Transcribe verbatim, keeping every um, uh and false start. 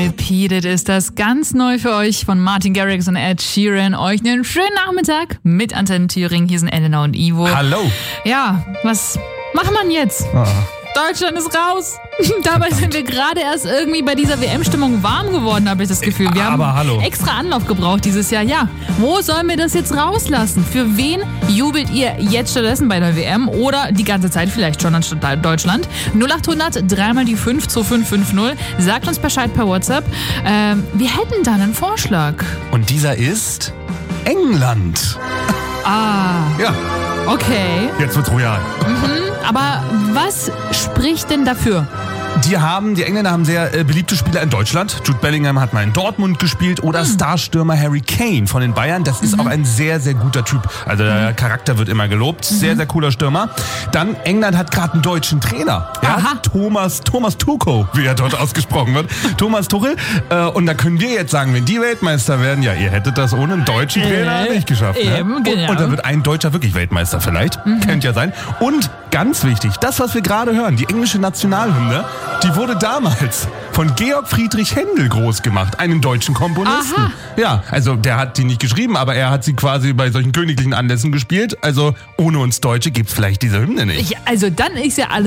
Repeated ist das ganz neu für euch von Martin Garrix und Ed Sheeran. Euch einen schönen Nachmittag mit Antenne Thüringen. Hier sind Elena und Ivo. Hallo. Ja, was macht man jetzt? Oh. Deutschland ist raus. Dabei Verdammt. sind wir gerade erst irgendwie bei dieser W M-Stimmung warm geworden, habe ich das Gefühl. Wir Aber haben hallo. extra Anlauf gebraucht dieses Jahr. Ja, wo sollen wir das jetzt rauslassen? Für wen jubelt ihr jetzt stattdessen bei der W M oder die ganze Zeit vielleicht schon anstatt Deutschland? null acht hundert, dreimal die fünf zwei fünf fünf null. Sagt uns Bescheid per WhatsApp. Ähm, wir hätten da einen Vorschlag. Und dieser ist England. Ah. Ja. Okay. Jetzt wird's royal. Mhm. Aber was spricht denn dafür? Die haben, die Engländer haben sehr äh, beliebte Spieler in Deutschland. Jude Bellingham hat mal in Dortmund gespielt oder mhm. Starstürmer Harry Kane von den Bayern. Das ist mhm. auch ein sehr, sehr guter Typ. Also der mhm. Charakter wird immer gelobt. Mhm. Sehr, sehr cooler Stürmer. Dann, England hat gerade einen deutschen Trainer. Ja, Thomas, Thomas Tuchel, wie er dort ausgesprochen wird. Thomas Tuchel. Äh, und da können wir jetzt sagen, wenn die Weltmeister werden, ja, ihr hättet das ohne einen deutschen Trainer äh, nicht geschafft. Eben, ne? genau. Und, und da wird ein Deutscher wirklich Weltmeister vielleicht. Mhm. Könnte ja sein. Und ganz wichtig, das, was wir gerade hören, die englische Nationalhymne, die wurde damals von Georg Friedrich Händel groß gemacht, einem deutschen Komponisten. Aha. Ja, also der hat die nicht geschrieben, aber er hat sie quasi bei solchen königlichen Anlässen gespielt. Also ohne uns Deutsche gibt's vielleicht diese Hymne nicht. Ja, also dann ist ja alles